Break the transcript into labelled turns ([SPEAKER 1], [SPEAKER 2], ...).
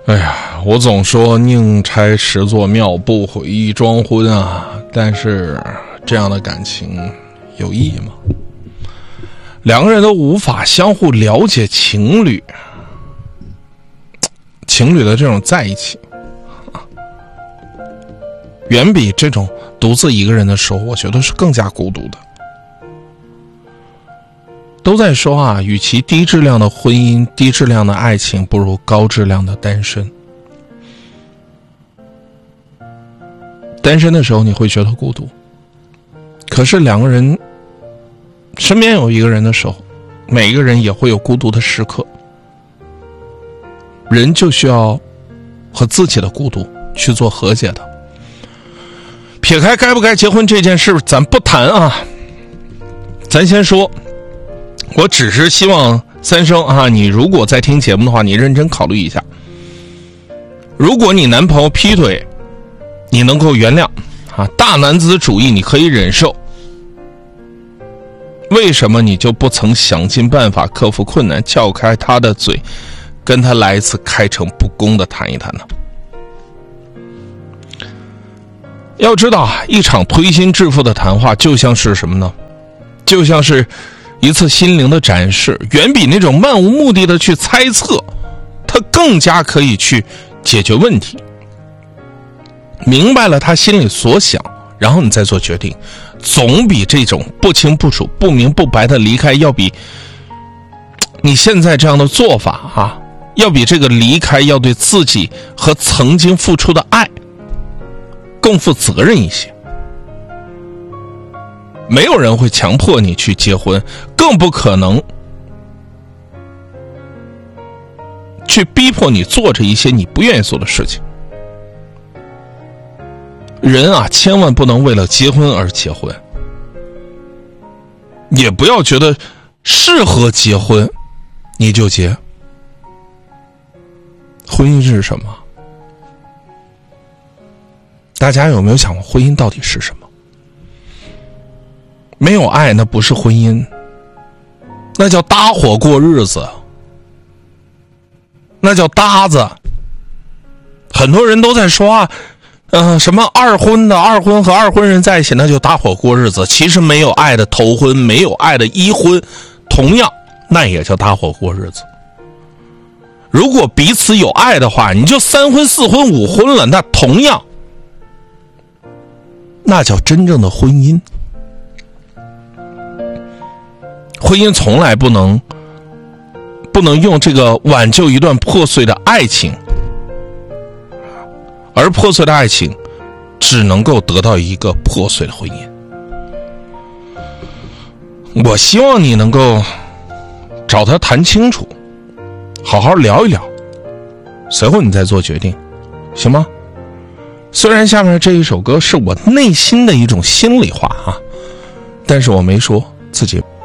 [SPEAKER 1] 哎呀，我总说宁拆十座庙，不毁一桩婚啊，但是这样的感情有意义吗？两个人都无法相互了解情侣的这种在一起，远比这种独自一个人的时候，我觉得是更加孤独的。都在说啊，与其低质量的婚姻、低质量的爱情，不如高质量的单身。单身的时候你会觉得孤独，可是两个人身边有一个人的时候，每一个人也会有孤独的时刻。人就需要和自己的孤独去做和解的。撇开该不该结婚这件事咱不谈啊，咱先说，我只是希望三生啊，你如果在听节目的话，你认真考虑一下，如果你男朋友劈腿你能够原谅啊，大男子主义你可以忍受，为什么你就不曾想尽办法克服困难，撬开他的嘴，跟他来一次开诚布公的谈一谈呢？要知道一场推心置腹的谈话就像是什么呢？就像是一次心灵的展示，远比那种漫无目的的去猜测它更加可以去解决问题。明白了他心里所想，然后你再做决定，总比这种不清不楚、不明不白的离开要比你现在这样的做法啊，要比这个离开要对自己和曾经付出的爱更负责任一些。没有人会强迫你去结婚，更不可能去逼迫你做着一些你不愿意做的事情。人啊，千万不能为了结婚而结婚，也不要觉得适合结婚你就结。婚姻是什么？大家有没有想过婚姻到底是什么？没有爱那不是婚姻，那叫搭伙过日子，那叫搭子。很多人都在说啊，什么二婚和二婚人在一起那就搭伙过日子，其实没有爱的头婚，没有爱的一婚，同样那也叫搭伙过日子。如果彼此有爱的话，你就三婚四婚五婚了，那同样那叫真正的婚姻。婚姻从来不能用这个挽救一段破碎的爱情，而破碎的爱情只能够得到一个破碎的婚姻。我希望你能够找他谈清楚，好好聊一聊，随后你再做决定，行吗？虽然下面这一首歌是我内心的一种心里话啊，但是我没说自己